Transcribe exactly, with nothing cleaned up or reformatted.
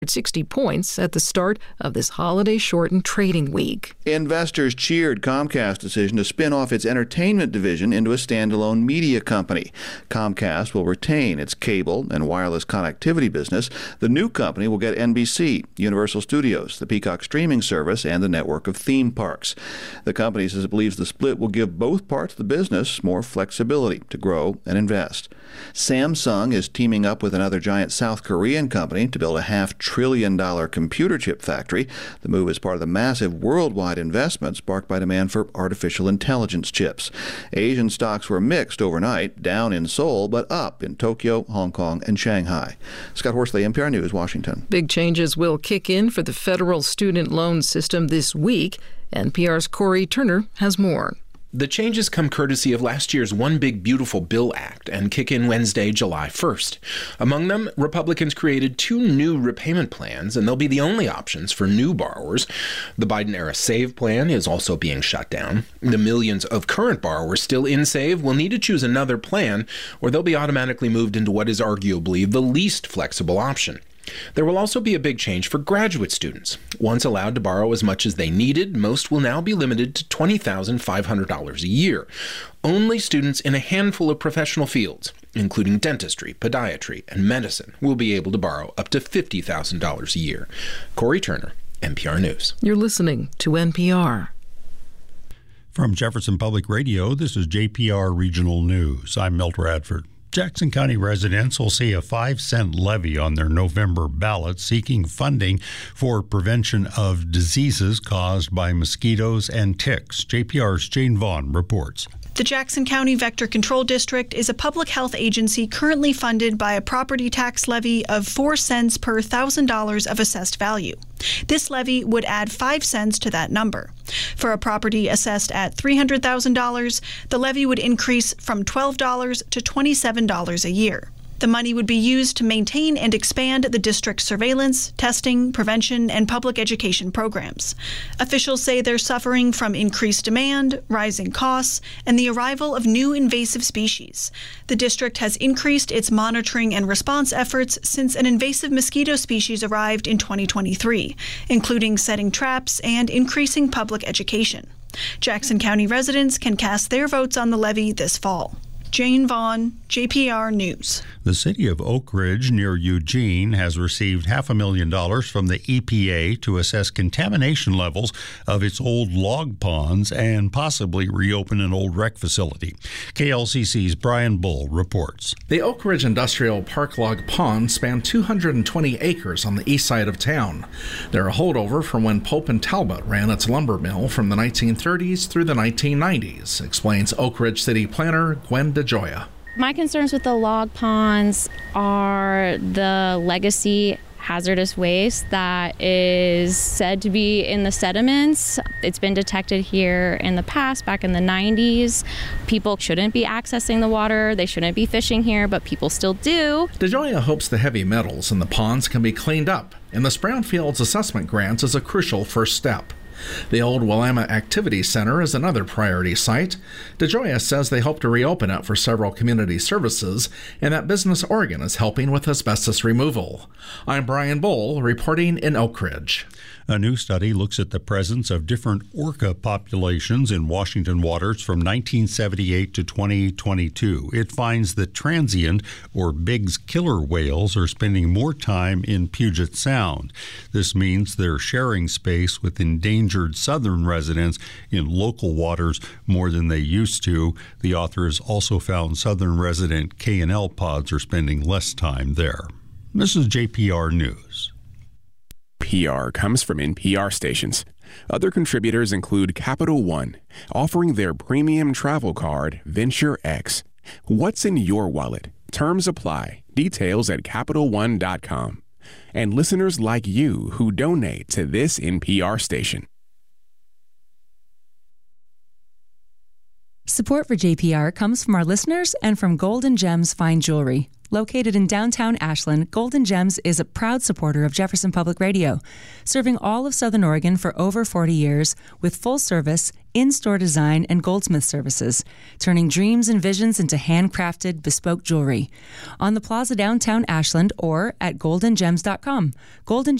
sixty points at the start of this holiday-shortened trading week. Investors cheered Comcast's decision to spin off its entertainment division into a standalone media company. Comcast will retain its cable and wireless connectivity business. The new company will get N B C, Universal Studios, the Peacock streaming service, and the network of theme parks. The company says it believes the split will give both parts of the business more flexibility to grow and invest. Samsung is teaming up with another giant South Korean company to build a half trillion dollar computer chip factory. The move is part of the massive worldwide investment sparked by demand for artificial intelligence chips. Asian stocks were mixed overnight, down in Seoul, but up in Tokyo, Hong Kong, and Shanghai. Scott Horsley, N P R News, Washington. Big changes will kick in for the federal student loan system this week. N P R's Corey Turner has more. The changes come courtesy of last year's One Big Beautiful Bill Act and kick in Wednesday, July first. Among them, Republicans created two new repayment plans, and they'll be the only options for new borrowers. The Biden-era SAVE plan is also being shut down. The millions of current borrowers still in SAVE will need to choose another plan, or they'll be automatically moved into what is arguably the least flexible option. There will also be a big change for graduate students. Once allowed to borrow as much as they needed, most will now be limited to twenty thousand five hundred dollars a year. Only students in a handful of professional fields, including dentistry, podiatry, and medicine, will be able to borrow up to fifty thousand dollars a year. Corey Turner, N P R News. You're listening to N P R. From Jefferson Public Radio, this is J P R Regional News. I'm Milt Radford. Jackson County residents will see a five cent levy on their November ballot seeking funding for prevention of diseases caused by mosquitoes and ticks. J P R's Jane Vaughn reports. The Jackson County Vector Control District is a public health agency currently funded by a property tax levy of four cents per one thousand dollars of assessed value. This levy would add five cents to that number. For a property assessed at three hundred thousand dollars, the levy would increase from twelve dollars to twenty-seven dollars a year. The money would be used to maintain and expand the district's surveillance, testing, prevention, and public education programs. Officials say they're suffering from increased demand, rising costs, and the arrival of new invasive species. The district has increased its monitoring and response efforts since an invasive mosquito species arrived in twenty twenty-three, including setting traps and increasing public education. Jackson County residents can cast their votes on the levy this fall. Jane Vaughn, J P R News. The city of Oak Ridge near Eugene has received half a million dollars from the E P A to assess contamination levels of its old log ponds and possibly reopen an old rec facility. K L C C's Brian Bull reports. The Oak Ridge Industrial Park log ponds span two hundred twenty acres on the east side of town. They're a holdover from when Pope and Talbot ran its lumber mill from the nineteen thirties through the nineteen nineties, explains Oak Ridge City Planner Gwen DeJoya. My concerns with the log ponds are the legacy hazardous waste that is said to be in the sediments. It's been detected here in the past, back in the nineties. People shouldn't be accessing the water. They shouldn't be fishing here, but people still do. DeJoya hopes the heavy metals in the ponds can be cleaned up, and the Brownfields Assessment Grants is a crucial first step. The old Willamette Activity Center is another priority site. DeJoya says they hope to reopen it for several community services, and that Business Oregon is helping with asbestos removal. I'm Brian Bull, reporting in Oak Ridge. A new study looks at the presence of different orca populations in Washington waters from nineteen seventy-eight to twenty twenty-two. It finds that transient or Bigg's killer whales are spending more time in Puget Sound. This means they're sharing space with endangered southern residents in local waters more than they used to. The authors also found southern resident K and L pods are spending less time there. This is J P R News. P R comes from N P R stations. Other contributors include Capital One, offering their premium travel card, Venture X. What's in your wallet? Terms apply. Details at Capital One dot com. And listeners like you who donate to this N P R station. Support for J P R comes from our listeners and from Golden Gems Fine Jewelry. Located in downtown Ashland, Golden Gems is a proud supporter of Jefferson Public Radio, serving all of Southern Oregon for over forty years with full service, in-store design, and goldsmith services, turning dreams and visions into handcrafted, bespoke jewelry. On the plaza downtown Ashland or at golden gems dot com. Golden